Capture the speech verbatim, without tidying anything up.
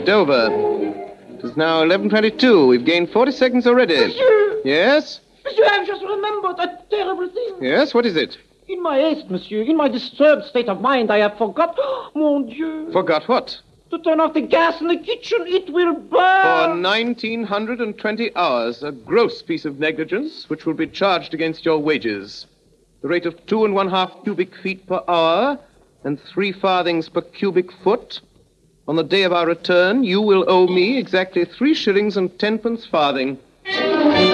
over. It is now eleven twenty-two. We've gained forty seconds already. Monsieur! Yes? Monsieur, I've just remembered a terrible thing. Yes, what is it? In my haste, monsieur, in my disturbed state of mind, I have forgot... Mon Dieu! Forgot what? To turn off the gas in the kitchen. It will burn. For nineteen twenty hours, a gross piece of negligence which will be charged against your wages. The rate of two and one half cubic feet per hour and three farthings per cubic foot. On the day of our return, you will owe me exactly three shillings and tenpence farthing.